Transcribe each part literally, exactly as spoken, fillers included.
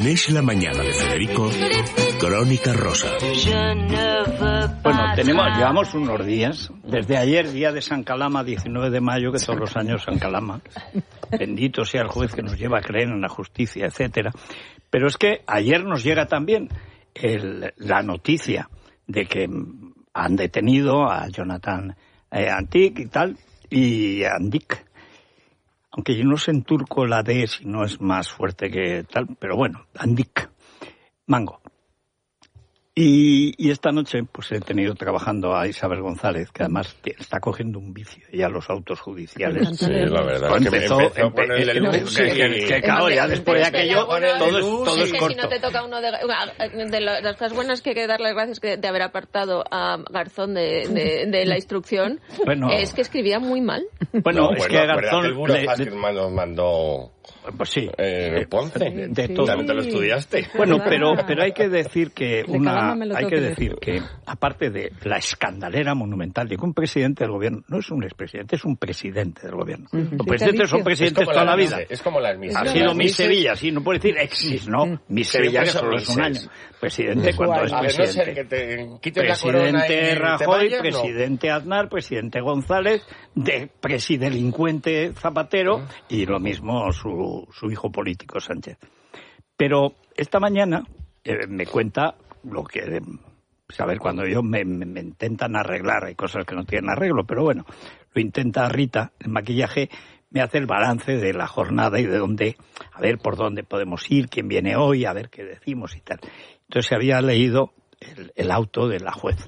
Es la mañana de Federico, Crónica Rosa. Bueno, tenemos, llevamos unos días, desde ayer, día de San Calama, diecinueve de mayo, que todos los años San Calama, bendito sea el juez que nos lleva a creer en la justicia, etcétera. Pero es que ayer nos llega también el, la noticia de que han detenido a Jonathan eh, Antic y tal, y Andik. Aunque yo no sé en turco la D si no es más fuerte que tal, pero bueno, Andik, Mango. Y, y esta noche pues he tenido trabajando a Isabel González, que además está cogiendo un vicio ya los autos judiciales. Sí, la verdad. Pues es que empezó, empezó con el de luz. Que, que, que claro, ya después de aquello todo es, todo es que corto. si no te toca uno de, de las cosas buenas que hay que darle las gracias que de haber apartado a Garzón de, de, de la instrucción, bueno, es que escribía muy mal. Bueno, no, es bueno, que Garzón... El burofax que nos mandó... Pues sí, eh, Ponce, de, de todo. También te lo estudiaste. Bueno, pero pero hay que decir que una hay que decir que aparte de la escandalera monumental de que un presidente del gobierno no es un expresidente, es un presidente del gobierno. Uh-huh. Los presidentes son presidentes toda la vida. Es como las misas. Ha sido mi Sevilla, sí, no puede decir exis, no, mi Sevilla que solo es un año. Presidente cuando es presidente. Presidente Rajoy, presidente Aznar, presidente González, de presidente Zapatero y lo mismo su su hijo político Sánchez. Pero esta mañana eh, me cuenta lo que, eh, saber, cuando yo me, me, me intentan arreglar, hay cosas que no tienen arreglo, pero bueno, lo intenta Rita, el maquillaje, me hace el balance de la jornada y de dónde, a ver por dónde podemos ir, quién viene hoy, a ver qué decimos y tal. Entonces había leído el, el auto de la juez.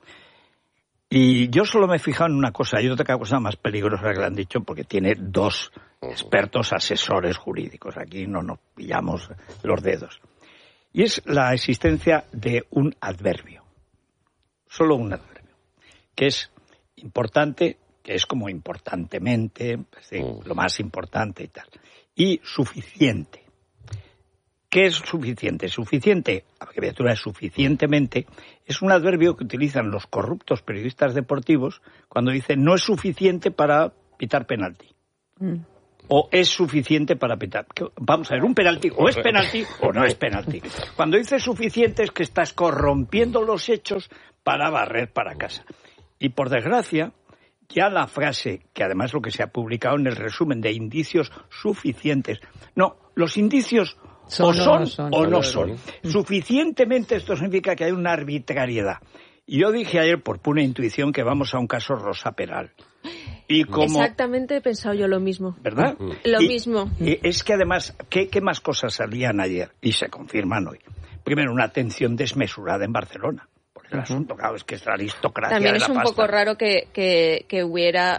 Y yo solo me he fijado en una cosa, y otra cosa más peligrosa que le han dicho, porque tiene dos expertos asesores jurídicos. Aquí no nos pillamos los dedos. Y es la existencia de un adverbio. Solo un adverbio. Que es importante, que es como importantemente, es decir, lo más importante y tal. Y suficiente. ¿Qué es suficiente? Suficiente, abreviatura es suficientemente, es un adverbio que utilizan los corruptos periodistas deportivos cuando dicen no es suficiente para pitar penalti. Mm. O es suficiente para pitar. Vamos a ver, un penalti o es penalti o no es penalti. Cuando dices suficiente es que estás corrompiendo los hechos para barrer para casa. Y por desgracia, ya la frase, que además es lo que se ha publicado en el resumen de indicios suficientes, no, los indicios Son, o son, no son o no son. Suficientemente, esto significa que hay una arbitrariedad. Y yo dije ayer, por pura intuición, que vamos a un caso Rosa Peral. Y como, exactamente he pensado yo lo mismo. ¿Verdad? Lo y, mismo. Y es que además, ¿qué, ¿qué más cosas salían ayer? Y se confirman hoy. Primero, una atención desmesurada en Barcelona. Por el uh-huh. asunto, claro, es que es la aristocracia. También de es la un pasta. poco raro que, que, que hubiera...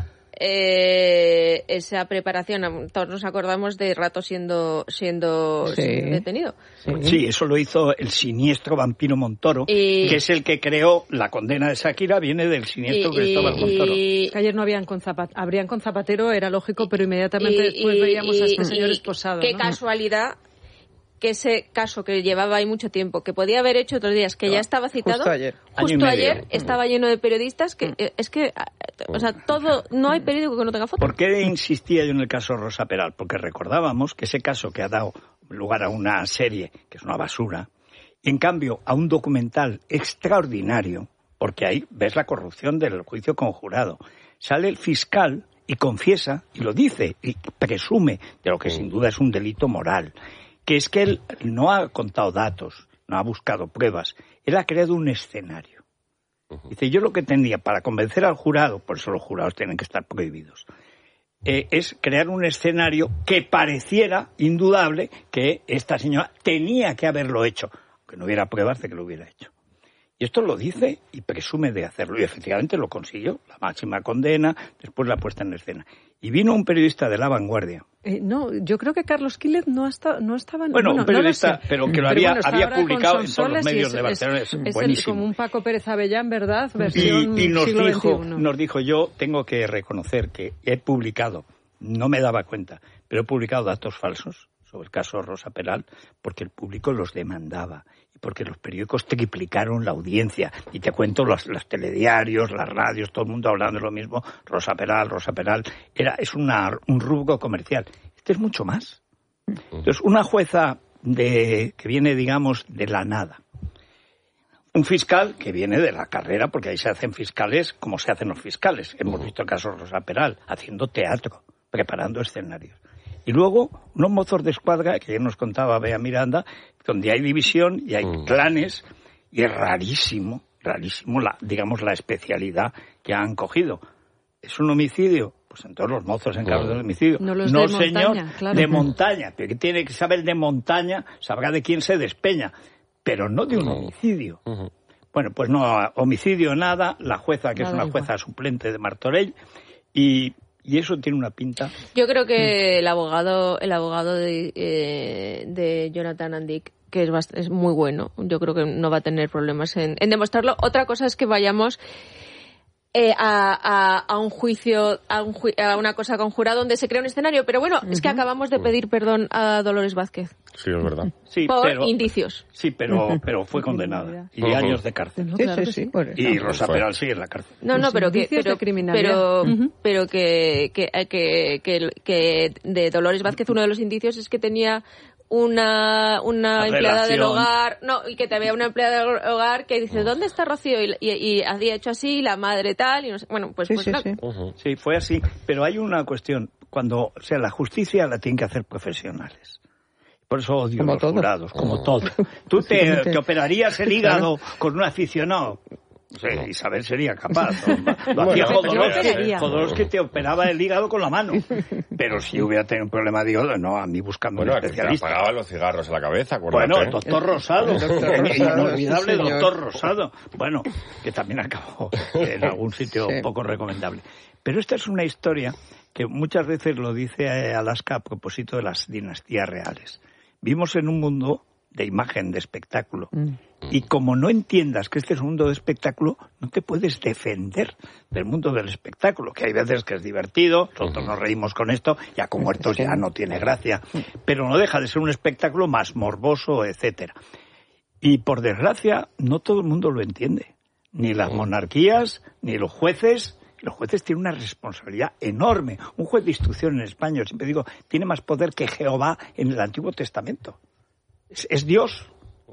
Eh, esa preparación, todos nos acordamos de Rato siendo siendo sí. detenido. Sí. sí, eso lo hizo el siniestro Vampiro Montoro, y... que es el que creó la condena de Shakira, viene del siniestro y, Cristóbal y... Montoro. Que ayer no habían con Zapatero, habrían con Zapatero, era lógico, pero inmediatamente y, después veíamos y, a este señor esposado. Qué ¿no? casualidad que ese caso que llevaba ahí mucho tiempo, que podía haber hecho otros días, que ya estaba citado, justo ayer, justo ayer estaba lleno de periodistas, que eh, es que, o sea, todo, no hay periódico que no tenga foto. ¿Por qué insistía yo en el caso Rosa Peral? Porque recordábamos que ese caso que ha dado lugar a una serie, que es una basura, y en cambio a un documental extraordinario, porque ahí ves la corrupción del juicio conjurado, sale el fiscal y confiesa, y lo dice, y presume de lo que sin duda es un delito moral, que es que él no ha contado datos, no ha buscado pruebas, él ha creado un escenario. Dice, yo lo que tenía para convencer al jurado, por eso los jurados tienen que estar prohibidos, eh, es crear un escenario que pareciera indudable que esta señora tenía que haberlo hecho, aunque no hubiera pruebas de que lo hubiera hecho. Y esto lo dice y presume de hacerlo, y efectivamente lo consiguió, la máxima condena, después la puesta en escena. Y vino un periodista de La Vanguardia. Eh, no, yo creo que Carlos Quílez no, está, no estaba... Bueno, bueno, un periodista, no pero que lo había, pero bueno, había publicado en todos los medios es, de Barcelona, es, es buenísimo. Es como un Paco Pérez Avellán, ¿verdad? Versión y, y nos siglo dijo, veintiuno. Nos dijo, yo tengo que reconocer que he publicado, no me daba cuenta, pero he publicado datos falsos sobre el caso Rosa Peral, porque el público los demandaba y porque los periódicos triplicaron la audiencia. Y te cuento los, los telediarios, las radios, todo el mundo hablando de lo mismo, Rosa Peral, Rosa Peral, era, es una, un rubro comercial. Este es mucho más. Entonces, una jueza de que viene, digamos, de la nada. Un fiscal que viene de la carrera, porque ahí se hacen fiscales como se hacen los fiscales. Hemos visto el caso de Rosa Peral, haciendo teatro, preparando escenarios. Y luego, unos mozos de escuadra, que ya nos contaba Bea Miranda, donde hay división y hay mm. clanes, y es rarísimo, rarísimo, la, digamos, la especialidad que han cogido. ¿Es un homicidio? Pues entonces los mozos encargados del homicidio. No, los no de señor, montaña, claro. de montaña. Pero que tiene que saber de montaña, sabrá de quién se despeña, pero no de un homicidio. Uh-huh. Bueno, pues no, homicidio nada, la jueza, que nada, es una jueza igual. Suplente de Martorell, y... Y eso tiene una pinta. Yo creo que el abogado, el abogado de, eh, de Jonathan Andic, que es, bast- es muy bueno, yo creo que no va a tener problemas en, en demostrarlo. Otra cosa es que vayamos eh, a, a, a un juicio, a, un ju- a una cosa conjurada donde se crea un escenario. Pero bueno, uh-huh. es que acabamos de pedir perdón a Dolores Vázquez. Sí, es verdad. Sí, por pero, indicios. Sí, pero, pero fue condenada. Y uh-huh. años de cárcel. Sí, sí, sí. Y Rosa Peral sigue en la cárcel. No, no, pero que, pero, pero, uh-huh. pero que, que, que, que, que de Dolores Vázquez uno de los indicios es que tenía una una la empleada relación. Del hogar, no, y que te había una empleada del hogar que dice, ¿dónde está Rocío? Y, y, y había hecho así, la madre tal, y no sé, bueno, pues... Sí, pues sí, no. sí. Uh-huh. Sí, fue así, pero hay una cuestión, cuando, o sea, la justicia la tienen que hacer profesionales. Por eso odio como los todo. jurados, como todo. Tú te, te operarías el hígado claro. con un aficionado. Sí, Isabel sería capaz. ¿No? Lo bueno, hacía Jodorowsky. no, Jodorowsky te operaba el hígado con la mano. Pero si hubiera tenido un problema de hígado, no, a mí buscando bueno, un especialista. Bueno, apagaba los cigarros en la cabeza, acuérdate. Bueno, el doctor Rosado. El doctor Rosado inolvidable sí, doctor Rosado. Bueno, que también acabó en algún sitio sí. poco recomendable. Pero esta es una historia que muchas veces lo dice Alaska a propósito de las dinastías reales. Vivimos en un mundo de imagen, de espectáculo. Mm. Y como no entiendas que este es un mundo de espectáculo, no te puedes defender del mundo del espectáculo, que hay veces que es divertido, nosotros nos reímos con esto, ya con muertos ya no tiene gracia, pero no deja de ser un espectáculo más morboso, etcétera. Y por desgracia, no todo el mundo lo entiende. Ni las monarquías, ni los jueces. Los jueces tienen una responsabilidad enorme. Un juez de instrucción en España, siempre digo, tiene más poder que Jehová en el Antiguo Testamento. Es, es Dios.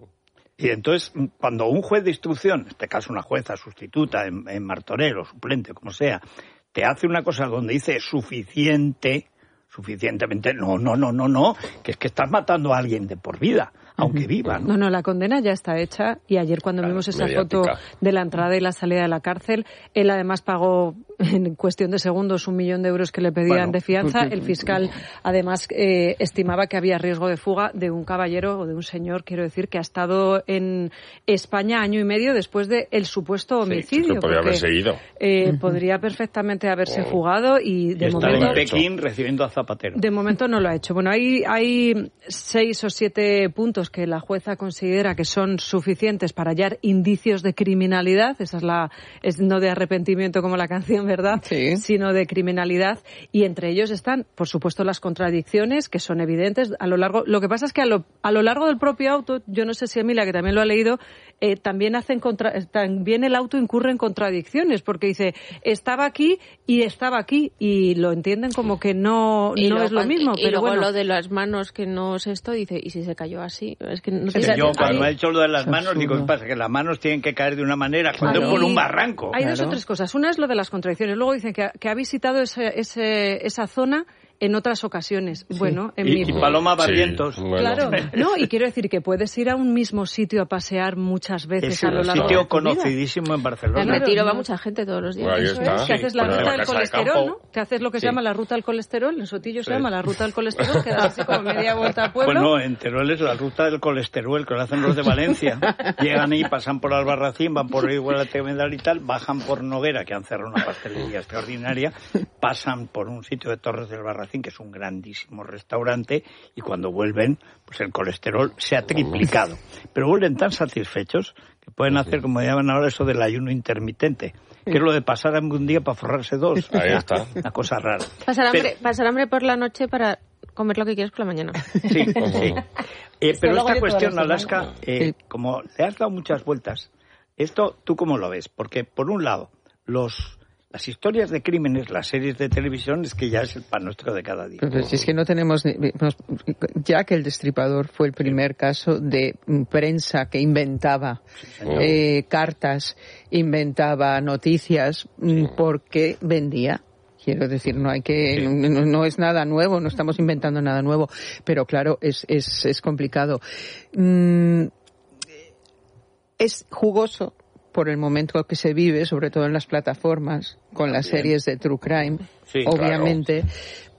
Y entonces, cuando un juez de instrucción, en este caso una jueza sustituta en, en Martorell o suplente, como sea, te hace una cosa donde dice suficiente, suficientemente, no, no, no, no, no, que es que estás matando a alguien de por vida, aunque viva, ¿no? No, no, la condena ya está hecha y ayer cuando claro, vimos esa mediática. Foto de la entrada y la salida de la cárcel, él además pagó en cuestión de segundos un millón de euros que le pedían bueno, de fianza. El fiscal además eh, estimaba que había riesgo de fuga de un caballero o de un señor, quiero decir, que ha estado en España año y medio después del de supuesto homicidio. Sí, que podría haberse ido. Eh, uh-huh. Podría perfectamente haberse oh. fugado y de y momento... Está en Pekín recibiendo a Zapatero. De momento no lo ha hecho. Bueno, hay, hay seis o siete puntos que la jueza considera que son suficientes para hallar indicios de criminalidad. Esa es la, es no de arrepentimiento como la canción, ¿verdad? Sí. Sino de criminalidad. Y entre ellos están, por supuesto, las contradicciones que son evidentes a lo largo. Lo que pasa es que a lo, a lo largo del propio auto, yo no sé si Emilia, que también lo ha leído, eh, también hacen contra, también el auto incurre en contradicciones, porque dice estaba aquí y estaba aquí y lo entienden como que no, no luego, es lo mismo. Y, pero y luego bueno, lo de las manos que no es esto, dice y si se cayó así, es que no sí, yo cuando he hecho lo de las manos digo, ¿qué pasa? Que las manos tienen que caer de una manera cuando es por un barranco. Hay claro. dos o tres cosas. Una es lo de las contradicciones. Luego dicen que ha, que ha visitado ese, ese, esa zona en otras ocasiones. Sí. Bueno, en y, mi... y Paloma Barrientos. Sí, bueno. Claro, no, y quiero decir que puedes ir a un mismo sitio a pasear muchas veces es a lo largo de tu vida. Es un sitio conocidísimo en Barcelona. En Retiro va mucha gente todos los días. Bueno, Eso está, es. sí. Te haces la Bueno, ruta la del colesterol, de ¿no? Te haces lo que sí. se llama la ruta del colesterol. En Sotillo sí. se llama la ruta del colesterol, que das así como media vuelta al pueblo. Bueno, en Teruel es la ruta del colesterol, que lo hacen los de Valencia. Llegan ahí, pasan por Albarracín, van por Igualatemendal y tal, bajan por Noguera, que han cerrado una pastelería extraordinaria, pasan por un sitio de Torres del Albarracín, que es un grandísimo restaurante, y cuando vuelven, pues el colesterol se ha triplicado. Pero vuelven tan satisfechos que pueden hacer, como llaman ahora, eso del ayuno intermitente, que es lo de pasar hambre un día para forrarse dos. Ahí está. Una cosa rara. Pasar hambre, pero, pasar hambre por la noche para comer lo que quieres por la mañana. Sí, sí. Eh, pero esta cuestión, Alaska, eh, sí. como le has dado muchas vueltas, esto, ¿tú cómo lo ves? Porque, por un lado, los Las historias de crímenes, las series de televisión, es que ya es el pan nuestro de cada día. Pero si es que no tenemos... Jack el Destripador fue el primer caso de prensa que inventaba sí, eh, cartas, inventaba noticias, sí. porque vendía. Quiero decir, no hay que, sí. no, no es nada nuevo, no estamos inventando nada nuevo, pero claro, es, es, es complicado. Mm, es jugoso por el momento que se vive, sobre todo en las plataformas, con las Bien. series de True Crime, sí, obviamente, claro.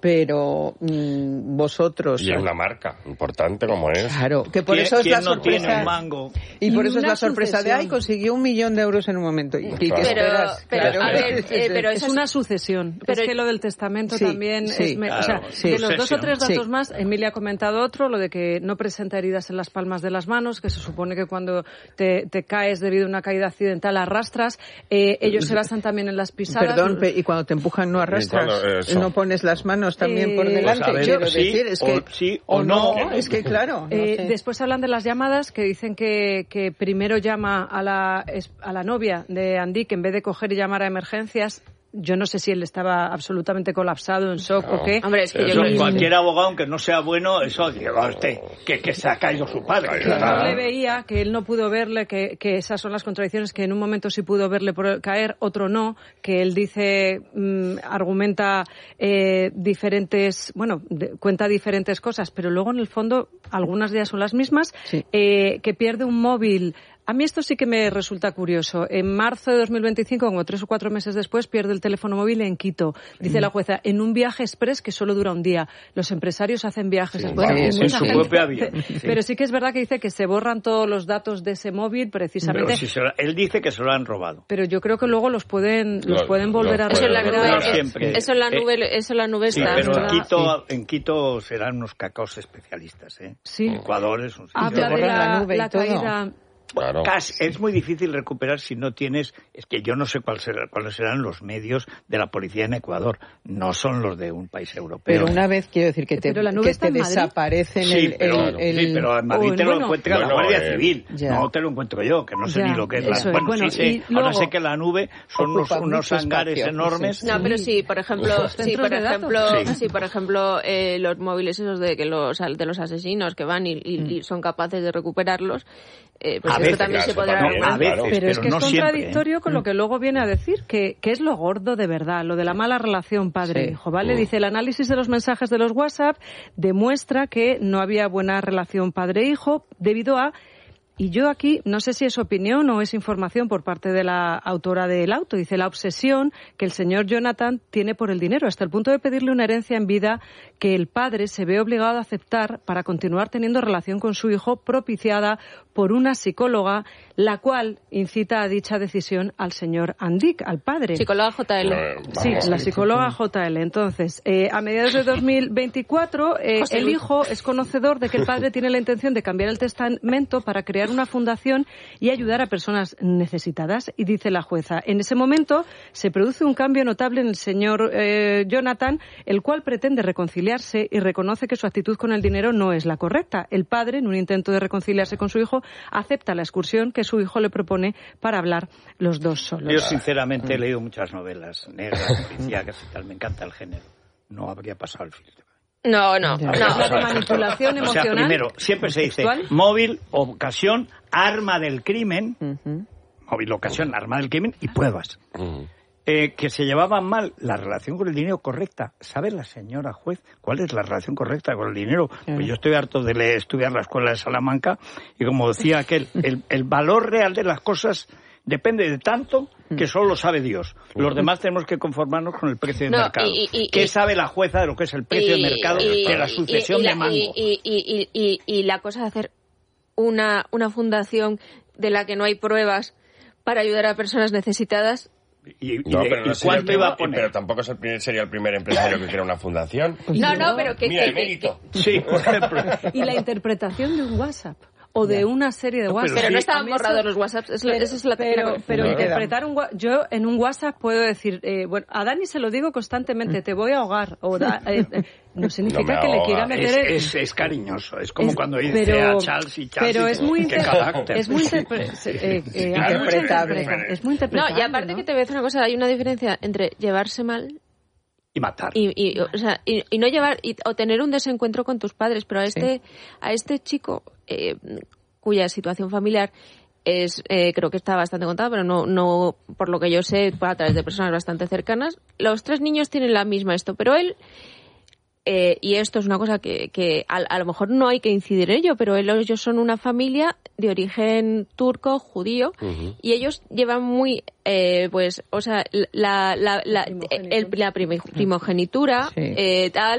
pero mmm, vosotros... Y es una marca importante como es. Claro, que por eso es la no sorpresa... Tiene un mango? Y, y por eso es la sorpresa sucesión. de, ay, consiguió un millón de euros en un momento. ¿Y qué claro. esperas? Pero, claro. a ver, eh, pero es una sucesión. Pero es que lo del testamento sí, también sí, es... Me, claro, o sea, sí. de los dos o tres datos sí. más, Emilia ha comentado otro, lo de que no presenta heridas en las palmas de las manos, que se supone que cuando te, te caes debido a una caída accidental arrastras. Eh, ellos se basan también en las pisadas. Perdón, y cuando te empujan no arrastras, no pones las manos también eh, por delante. Pues ver, quiero sí, decir, es o, que sí o, o no, no, es que claro. Eh, no sé. Después hablan de las llamadas que dicen que, que primero llama a la a la novia de Andy, que en vez de coger y llamar a emergencias. Yo no sé si él estaba absolutamente colapsado, en shock no. o qué. Hombre, es que eso, yo cualquier abogado, aunque no sea bueno, eso lleva usted, que, que se ha caído su padre. Que no le veía, que él no pudo verle, que, que esas son las contradicciones, que en un momento sí pudo verle por caer, otro no, que él dice, mmm, argumenta eh, diferentes, bueno, de, cuenta diferentes cosas, pero luego en el fondo algunas de ellas son las mismas, sí. eh, que pierde un móvil. A mí esto sí que me resulta curioso. En marzo de dos mil veinticinco, como tres o cuatro meses después, pierde el teléfono móvil en Quito. Dice mm. la jueza, en un viaje express que solo dura un día. Los empresarios hacen viajes sí, después. Vamos, en su propio avión. Sí. Pero sí que es verdad que dice que se borran todos los datos de ese móvil, precisamente. Pero si se lo, él dice que se lo han robado. Pero yo creo que luego los pueden, los, los pueden volver los a recuperar. Eso, siempre. eso en la nube, eh, eso en la nube sí, está. Pero en Quito, sí. en Quito serán unos cacaos especialistas, ¿eh? Sí. Ecuador es un sitio. Habla de la, la, nube la caída. Claro. Casi, es muy difícil recuperar si no tienes... Es que yo no sé cuál será, cuáles serán los medios de la policía en Ecuador. No son los de un país europeo. Pero una vez, quiero decir, que te, que te desaparecen sí, el, pero, el, el... Sí, pero en Madrid oh, te bueno, lo encuentra bueno, la Guardia eh, Civil. Ya. No te lo encuentro yo, que no sé ya, ni lo que es. La, bueno, bueno, sí sé, luego, ahora sé que la nube son unos, unos hangares espacio, enormes. Sí, sí. No, pero sí, por ejemplo, sí, por ejemplo, sí. sí, por ejemplo, eh, los móviles esos de que los de los asesinos que van y, y, mm. y son capaces de recuperarlos. Eh, pues a esto veces, también claro, se podrá también, a veces, pero, pero es que no es contradictorio siempre, ¿eh? con lo que luego viene a decir que, que es lo gordo de verdad, lo de la mala relación padre-hijo, ¿vale? Uh. Dice, el análisis de los mensajes de los WhatsApp demuestra que no había buena relación padre-hijo debido a... Y yo aquí, no sé si es opinión o es información por parte de la autora del auto, dice la obsesión que el señor Jonathan tiene por el dinero, hasta el punto de pedirle una herencia en vida que el padre se ve obligado a aceptar para continuar teniendo relación con su hijo, propiciada por una psicóloga, la cual incita a dicha decisión al señor Andik, al padre. Psicóloga J L. Eh, sí, la psicóloga J L. Entonces, eh, a mediados de dos mil veinticuatro, eh, el hijo es conocedor de que el padre tiene la intención de cambiar el testamento para crear una fundación y ayudar a personas necesitadas. Y dice la jueza, en ese momento se produce un cambio notable en el señor eh, Jonathan, el cual pretende reconciliarse y reconoce que su actitud con el dinero no es la correcta. El padre, en un intento de reconciliarse con su hijo, acepta la excursión que su hijo le propone para hablar los dos solos. Yo sinceramente he leído muchas novelas negras, policíacas y tal, me encanta el género. No habría pasado el filtro. No, no, no. La de manipulación emocional. O sea, primero, siempre se dice ¿Sexual? móvil, ocasión, arma del crimen, Uh-huh. móvil, ocasión, arma del crimen y pruebas. Uh-huh. Eh, que se llevaban mal la relación con el dinero correcta. ¿Sabe la señora juez cuál es la relación correcta con el dinero? Sí. Pues yo estoy harto de leer, estudiar la escuela de Salamanca y como decía aquel, el, el valor real de las cosas depende de tanto que solo sabe Dios. Los demás tenemos que conformarnos con el precio de no, mercado. Y, y, ¿Qué y, sabe la jueza de lo que es el precio y, de mercado y, de la sucesión y, y, de mango? Y, y, y, y, y la cosa de hacer una, una fundación de la que no hay pruebas para ayudar a personas necesitadas... ¿Y, y, no, pero y no cuánto iba a poner? Pero tampoco es el primer, sería el primer empresario que crea una fundación. No, no, pero que... Mira, que, emérito. Sí, por ejemplo. Y la interpretación de un WhatsApp. o de ya. una serie de No, WhatsApp. Pero sí. no estaban A mí eso- borrados los WhatsApps. Es, Pero, esa es la pero, la- pero No. interpretar un wa- yo en un WhatsApp puedo decir, eh, bueno, a Dani se lo digo constantemente, te voy a ahogar. O da- eh, eh, no significa No me que le ahoga. quiera meter... en- Es, es, es cariñoso, es como Es- cuando dice pero- a Charles y Charles. pero y- es muy qué inter- carácter. es muy interpre- eh, eh, Claro, hay mucha interpretable. interpreta- es muy No, interpretable. y aparte ¿no? que te voy a decir una cosa, hay una diferencia entre llevarse mal Y matar. y, y, o sea, y, y no llevar y, o tener un desencuentro con tus padres, pero a este a este chico eh, cuya situación familiar es eh, creo que está bastante contada, pero no no por lo que yo sé a través de personas bastante cercanas, los tres niños tienen la misma esto, pero él eh, y esto es una cosa que, que a, a lo mejor no hay que incidir en ello, pero él, ellos son una familia de origen turco, judío, Ujú. y ellos llevan muy, eh, pues, o sea, la, la, la, el- la primi- primogenitura, Sí. eh, tal,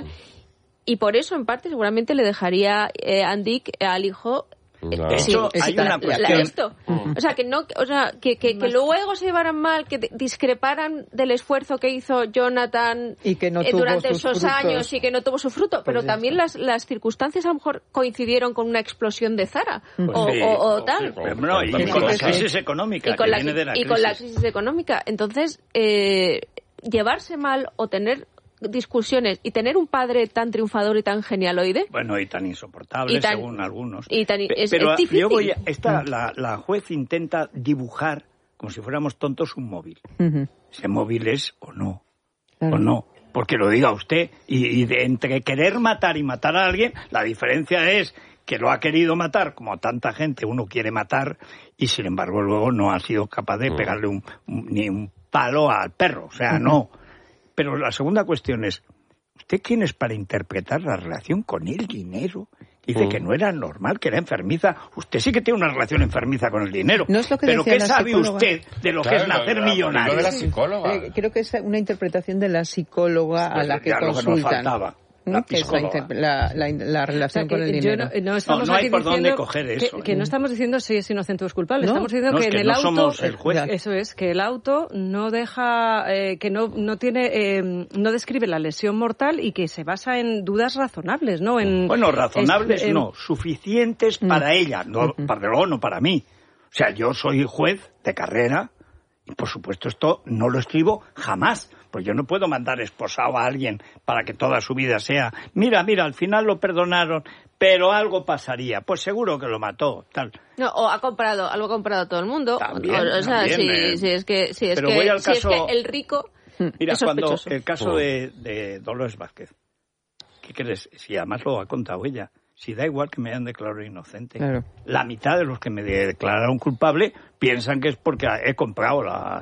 y por eso, en parte, seguramente le dejaría eh, Andik al hijo. eh, No. De sí, hecho, sí, hay está- una la- la- cuestión. esto. O sea, que no, o sea, que, que, que luego se llevaran mal, que de- discreparan del esfuerzo que hizo Jonathan Y que no eh, tuvo durante sus esos frutos. años y que no tuvo su fruto, pero Pues también las, las circunstancias a lo mejor coincidieron con una explosión de Zara Pues o, sí, o- o sí, tal. con- Pero, no, y También con la pasa. crisis económica Y con, que la, viene de la y crisis. con la crisis económica. Entonces, eh, llevarse mal o tener discusiones y tener un padre tan triunfador y tan genialoide Bueno, y tan insoportable, Y tan- según algunos. y tan- Pe- es- Pero es difícil. yo voy a- esta, la, la juez intenta dibujar, como si fuéramos tontos, un móvil. Ujú. Ese móvil es o no, Claro. o no. Porque lo diga usted. Y, y de entre querer matar y matar a alguien, la diferencia es que lo ha querido matar, como tanta gente uno quiere matar, y sin embargo luego no ha sido capaz de pegarle un, un- ni un palo al perro. O sea, no. Pero la segunda cuestión es, ¿usted quién es para interpretar la relación con el dinero? Dice Mm. que no era normal, que era enfermiza. Usted sí que tiene una relación enfermiza con el dinero. No es lo que Pero decía ¿qué la sabe psicóloga? usted de lo que Claro, es nacer lo de la- millonario? lo de la psicóloga. Eh, creo que es una interpretación de la psicóloga Pues a la que ya lo que nos consultan. faltaba, la ¿no? Que es la, psicóloga. inter- la, la, la O relación sea, que con el yo dinero. no, no estamos No, no hay aquí por dónde diciendo coger que- eso, Que, ¿eh? no estamos diciendo si es inocente o es culpable. No. Estamos diciendo No, que es en que el no auto... somos el juez. Eso es, que el auto no deja... eh, que no, no tiene... eh, no describe la lesión mortal y que se basa en dudas razonables, ¿no? En, Bueno, razonables es- en- no, suficientes para ella, no, para luego no para mí. O sea, yo soy juez de carrera y por supuesto esto no lo escribo jamás, pues yo no puedo mandar esposado a alguien para que toda su vida sea, mira, mira, al final lo perdonaron, pero algo pasaría, pues seguro que lo mató, tal. No, o ha comprado, algo ha comprado todo el mundo. También, o, o sea, también, sí, eh. sí, es que, sí, es Pero que, voy al sí, es caso- que el rico Mira, es cuando sospechoso. el caso Oh. de, de Dolores Vázquez, ¿qué crees? Si además lo ha contado ella, si da igual que me hayan declarado inocente, Claro. la mitad de los que me declararon culpable piensan que es porque he comprado la...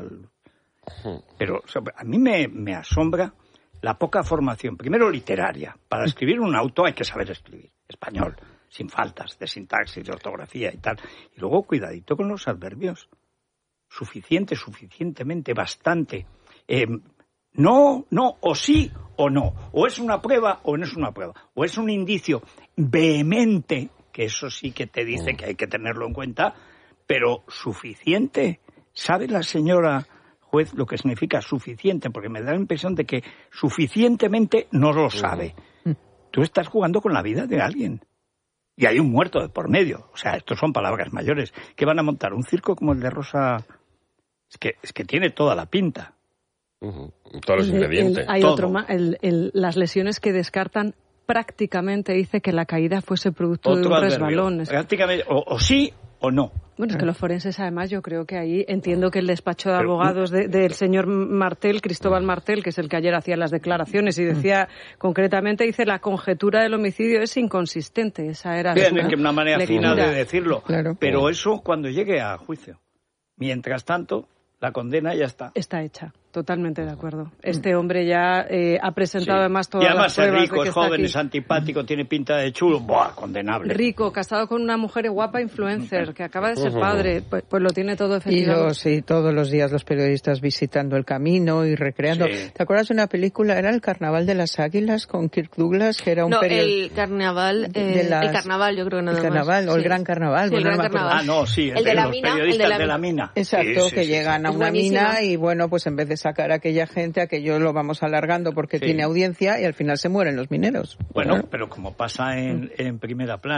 Pero o sea, a mí me, me asombra la poca formación, primero literaria. Para escribir un auto hay que saber escribir español, sin faltas de sintaxis, de ortografía y tal. Y luego cuidadito con los adverbios. Suficiente, suficientemente, bastante. Eh, no, no, o sí o no. O es una prueba o no es una prueba. O es un indicio vehemente, que eso sí que te dice que hay que tenerlo en cuenta, pero suficiente. ¿Sabe la señora juez lo que significa suficiente? Porque me da la impresión de que suficientemente no lo sabe. Tú estás jugando con la vida de alguien. Y hay un muerto de por medio. O sea, estos son palabras mayores. ¿Qué van a montar? ¿Un circo como el de Rosa? Es que, es que tiene toda la pinta. Ujú. Todos los el- ingredientes. el- hay Todo. otro más. El- el- las lesiones que descartan prácticamente dice que la caída fuese producto de Otro un adverbio. resbalón. Es- Prácticamente, o, o sí o no. Bueno, es que los forenses, además, yo creo que ahí entiendo que el despacho de Pero- abogados de- del señor Martel, Cristóbal Martel, que es el que ayer hacía las declaraciones y decía concretamente, dice, la conjetura del homicidio es inconsistente. Esa era Bien, su es que una manera fina lectura. de decirlo. Claro. Pero eso cuando llegue a juicio. Mientras tanto, la condena ya está. Está hecha, totalmente de acuerdo. Este hombre ya eh, ha presentado Sí. además todas y además las es pruebas rico, de que es está joven, aquí. es antipático, tiene pinta de chulo. ¡Buah! Condenable. Rico, casado con una mujer guapa influencer, que acaba de ser padre, pues, pues lo tiene todo Y efectivamente. los, y todos los días los periodistas visitando el camino y recreando. Sí. ¿Te acuerdas de una película? Era El Carnaval de las Águilas con Kirk Douglas, que era un No, periodista. el carnaval, eh, de las- el carnaval, yo creo que nada el más. carnaval, o el Sí. Gran Carnaval, Sí, el bueno, gran no me acuerdo. carnaval. Ah, no, sí, el, El de de la los mina, el de periodistas la de la mina. mina. Exacto, Sí, sí, que sí, llegan a Es una buenísima. mina y bueno, pues en vez de sacar a aquella gente, aquello lo vamos alargando porque Sí. tiene audiencia y al final se mueren los mineros. Bueno, Claro. pero como pasa en, en primera plana,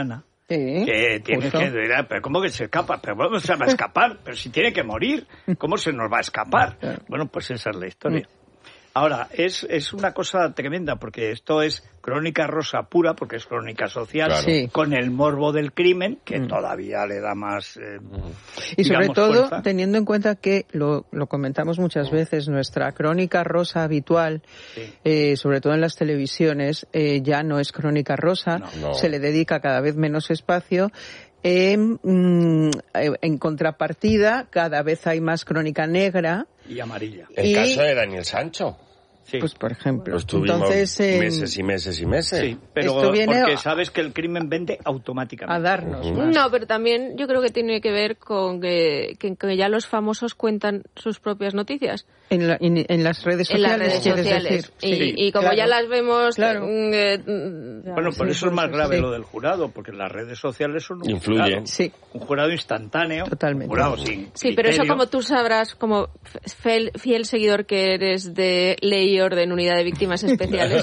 Sí, que tiene justo. que dirá, pero ¿cómo que se escapa? Pero ¿cómo se va a escapar? Pero si tiene que morir, ¿cómo se nos va a escapar? Bueno, pues esa es la historia. Ahora, es, es una cosa tremenda, porque esto es crónica rosa pura, porque es crónica social, claro. sí. con el morbo del crimen, que mm. todavía le da más eh, Y sobre digamos, todo, fuerza. teniendo en cuenta que, lo, lo comentamos muchas veces, nuestra crónica rosa habitual, sí. eh, sobre todo en las televisiones, eh, ya no es crónica rosa, no, no. se le dedica cada vez menos espacio. Eh, mm, en contrapartida, cada vez hay más crónica negra. Y amarilla. El y... caso de Daniel Sancho. Sí. Pues por ejemplo. Lo estuvimos Entonces, eh, meses y meses y meses. Sí, pero esto viene porque a... sabes que el crimen vende automáticamente. A darnos uh-huh. más. No, pero también yo creo que tiene que ver con que, que, que ya los famosos cuentan sus propias noticias. En, la, en, en las redes sociales, en las redes sociales. Decir. Y, sí, y como claro. ya las vemos... Claro. Eh, bueno, por sí, eso es más grave sí. lo del jurado, porque las redes sociales son un Influyen. jurado. Sí. Un jurado instantáneo. Totalmente. Un jurado sin Sí, criterio. pero eso como tú sabrás, como fiel, fiel seguidor que eres de Ley y Orden, Unidad de Víctimas Especiales,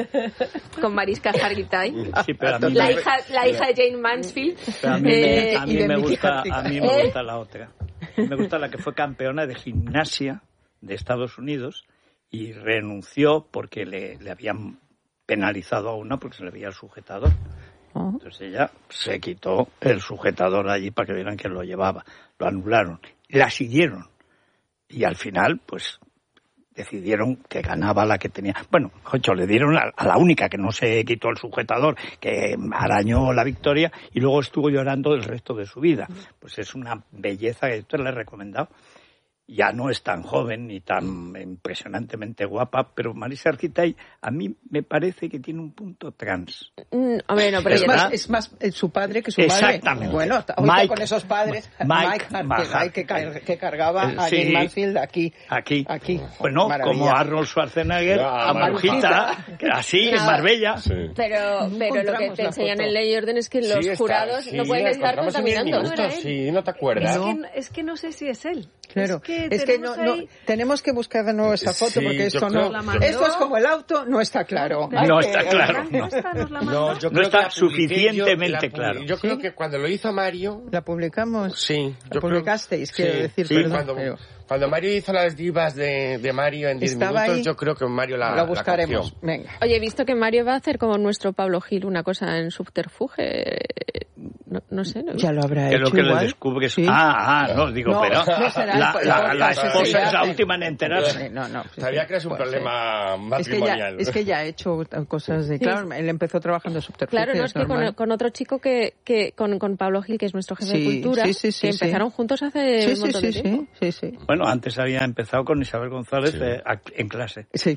con Mariska Hargitay, sí, pero a mí la, me... hija, la hija de Jane Mansfield. Pero a mí, eh, me, a mí me gusta, a mí me gusta la otra. Me gusta la que fue campeona de gimnasia de Estados Unidos y renunció porque le, le habían penalizado a una porque se le había el sujetador. Uh-huh. Entonces ella se quitó el sujetador allí para que vieran que lo llevaba. Lo anularon. La siguieron. Y al final, pues, decidieron que ganaba la que tenía. Bueno, ocho, le dieron a, a la única que no se quitó el sujetador, que arañó la victoria y luego estuvo llorando el resto de su vida. Pues es una belleza que esto le he recomendado. Ya no es tan joven ni tan impresionantemente guapa, pero Mariska Hargitay a mí me parece que tiene un punto trans. Mm, hombre, no, pero es, ya más, está. es más es su padre que su Exactamente. madre. Bueno, Mike, con esos padres, Mike, Mike Hargitay, que, car- que cargaba a sí, Jane Mansfield aquí. Aquí. aquí. Bueno, maravilla. Como Arnold Schwarzenegger, no, a Marujita, así, no, en Marbella. Sí. Pero, pero lo que te enseñan en Ley y Orden es que los sí, jurados está, sí, no pueden estar contaminando. ¿No era sí, no te acuerdas. Es que, es que no sé si es él. Claro, es que, es que no, no, tenemos que buscar de nuevo esa foto sí, porque esto no, esto es como el auto, no está claro. No, no está claro. No, no. no, yo creo no está suficientemente yo, claro. Yo creo ¿Sí? que cuando lo hizo Mario... ¿La publicamos? Sí. ¿La publicasteis? Creo, quiero sí, decir, sí, perdón. Cuando, pero... cuando Mario hizo las divas de, de Mario en diez minutos, ahí, yo creo que Mario la la buscaremos. La Venga. Oye, he visto que Mario va a hacer como nuestro Pablo Gil una cosa en subterfuge. No, no sé. ¿no? Ya lo habrá hecho. Es lo que igual. le descubre. ¿Sí? Ah, ah, no, digo, no, pero. No será la, el, la, el la esposa es la última en enterarse. No, no. Sabía que era un problema matrimonial. Es que, ya, es que ya ha hecho cosas de. Claro, sí. Él empezó trabajando en subterfuge. Claro, no, es, es que con, con otro chico que. que con, con Pablo Gil, que es nuestro jefe sí, de cultura, sí, sí, sí, que sí. empezaron juntos hace sí, un montón sí, de sí, tiempo. Sí, sí, sí. Bueno, antes había empezado con Isabel González sí. eh, en clase. Sí.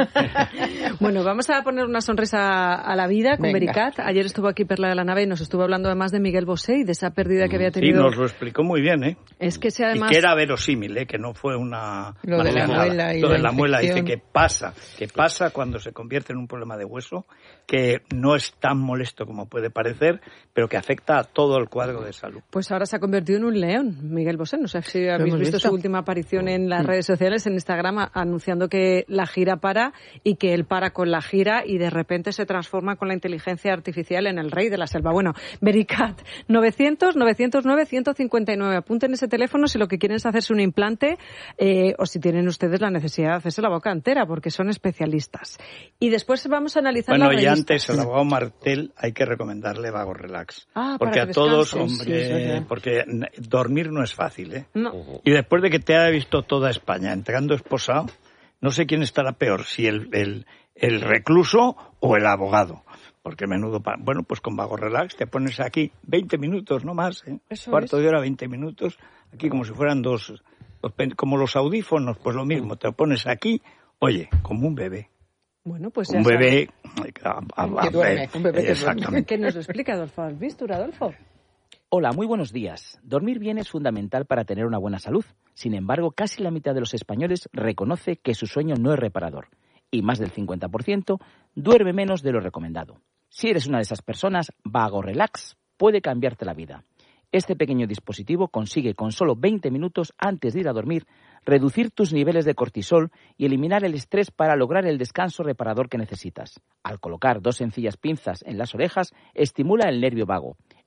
Bueno, vamos a poner una sonrisa a la vida con Venga. Bericat. Ayer estuvo aquí Perla de la Nave y nos estuvo hablando además de Miguel Bosé y de esa pérdida que había tenido. Sí, nos lo explicó muy bien, ¿eh? Es que si además... Y que era verosímil, ¿eh? Que no fue una... Lo de la muela y Lo la de la muela infección. dice que pasa, que pasa cuando se convierte en un problema de hueso, que no es tan molesto como puede parecer, pero que afecta a todo el cuadro de salud. Pues ahora se ha convertido en un león, Miguel Bosé. No sé si habéis visto, visto su última aparición en las redes sociales, en Instagram, anunciando que la gira para y que él para con la gira y de repente se transforma con la inteligencia artificial en el rey de la selva. Bueno, Bericat, novecientos, novecientos nueve, ciento cincuenta y nueve. Apunten ese teléfono si lo que quieren es hacerse un implante eh, o si tienen ustedes la necesidad de hacerse la boca entera, porque son especialistas. Y después vamos a analizar bueno, las y revistas. Antes, el abogado Martel hay que recomendarle Vago Relax. Ah, porque para a todos, descanses. hombre, sí, porque dormir no es fácil, ¿eh? No. Y después de que te haya visto toda España entrando esposado, no sé quién estará peor, si el, el, el recluso o el abogado. Porque menudo... Pa- bueno, pues con Vago Relax te pones aquí veinte minutos, no más, ¿eh? Eso Cuarto es. de hora, veinte minutos, aquí como si fueran dos... Como los audífonos, pues lo mismo, te lo pones aquí, oye, como un bebé. Bueno, pues un ya bebé, a, a, a, que duerme, un bebé que exactamente. ¿Qué nos lo explica Adolfo Albistur, Adolfo? Hola, muy buenos días. Dormir bien es fundamental para tener una buena salud. Sin embargo, casi la mitad de los españoles reconoce que su sueño no es reparador. Y más del cincuenta por ciento duerme menos de lo recomendado. Si eres una de esas personas, Vago Relax puede cambiarte la vida. Este pequeño dispositivo consigue con solo veinte minutos antes de ir a dormir reducir tus niveles de cortisol y eliminar el estrés para lograr el descanso reparador que necesitas. Al colocar dos sencillas pinzas en las orejas, estimula el nervio vago.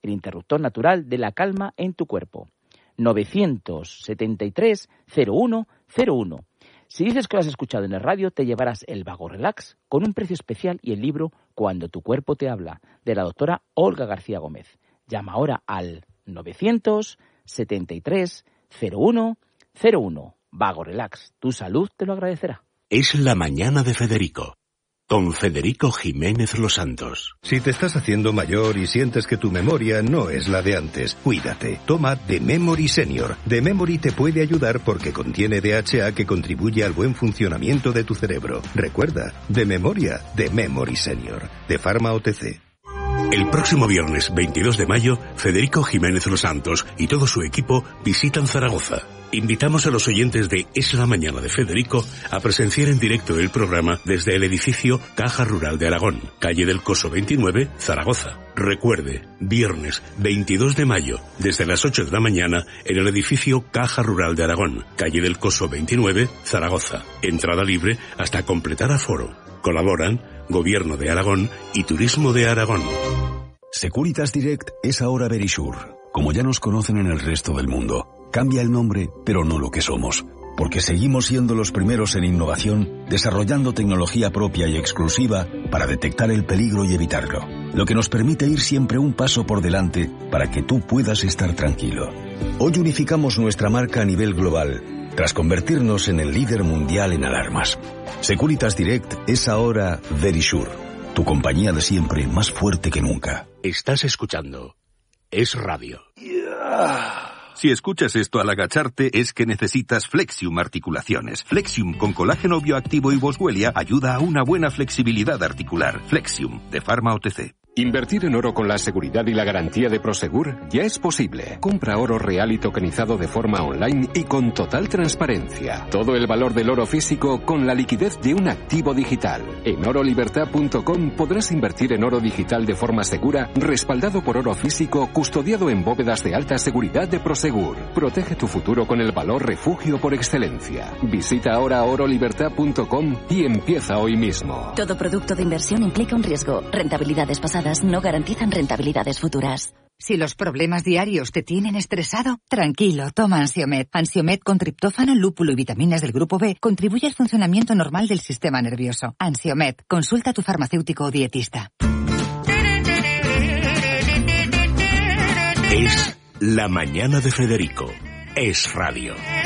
el interruptor natural de la calma en tu cuerpo. novecientos setenta y tres cero uno cero uno. Si dices que lo has escuchado en el radio, te llevarás el Vago Relax con un precio especial y el libro Cuando tu cuerpo te habla, de la doctora Olga García Gómez. Llama ahora al novecientos setenta y tres cero uno cero uno. Vago Relax, tu salud te lo agradecerá. Es la mañana de Federico, con Federico Jiménez Los Santos. Si te estás haciendo mayor y sientes que tu memoria no es la de antes, cuídate. Toma The Memory Senior. The Memory te puede ayudar porque contiene D H A que contribuye al buen funcionamiento de tu cerebro. Recuerda, de memoria, The Memory Senior. De Pharma O T C. El próximo viernes veintidós de mayo, Federico Jiménez Los Santos y todo su equipo visitan Zaragoza. Invitamos a los oyentes de Es la Mañana de Federico a presenciar en directo el programa desde el edificio Caja Rural de Aragón, calle del Coso veintinueve, Zaragoza. Recuerde, viernes veintidós de mayo, desde las ocho de la mañana, en el edificio Caja Rural de Aragón, calle del Coso veintinueve, Zaragoza. Entrada libre hasta completar aforo. Colaboran Gobierno de Aragón y Turismo de Aragón. Securitas Direct es ahora Verisure, como ya nos conocen en el resto del mundo. Cambia el nombre, pero no lo que somos, porque seguimos siendo los primeros en innovación, desarrollando tecnología propia y exclusiva para detectar el peligro y evitarlo, lo que nos permite ir siempre un paso por delante para que tú puedas estar tranquilo. Hoy unificamos nuestra marca a nivel global, tras convertirnos en el líder mundial en alarmas. Securitas Direct es ahora Verisure, tu compañía de siempre más fuerte que nunca. Estás escuchando Es Radio. Yeah. Si escuchas esto al agacharte es que necesitas Flexium Articulaciones. Flexium con colágeno bioactivo y boswellia ayuda a una buena flexibilidad articular. Flexium, de Pharma O T C. Invertir en oro con la seguridad y la garantía de Prosegur ya es posible. Compra oro real y tokenizado de forma online y con total transparencia. Todo el valor del oro físico con la liquidez de un activo digital. En oro libertad punto com podrás invertir en oro digital de forma segura, respaldado por oro físico, custodiado en bóvedas de alta seguridad de Prosegur. Protege tu futuro con el valor refugio por excelencia. Visita ahora oro libertad punto com y empieza hoy mismo. Todo producto de inversión implica un riesgo. Rentabilidades pasadas no garantizan rentabilidades futuras. Si los problemas diarios te tienen estresado, tranquilo, toma Ansiomed. Ansiomed con triptófano, lúpulo y vitaminas del grupo B contribuye al funcionamiento normal del sistema nervioso. Ansiomed, consulta a tu farmacéutico o dietista. Es la mañana de Federico. Es Radio.